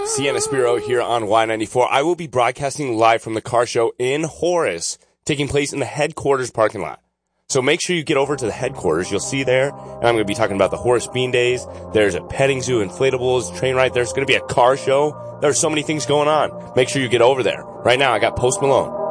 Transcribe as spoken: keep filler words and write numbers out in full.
Sienna Spiro here on Y ninety-four. I will be broadcasting live from the car show in Horace, taking place in the headquarters parking lot. So make sure you get over to the headquarters. You'll see there, and I'm going to be talking about the Horace Bean Days. There's a petting zoo, inflatables, train ride. There's going to be a car show. There's so many things going on. Make sure you get over there. Right now, I got Post Malone.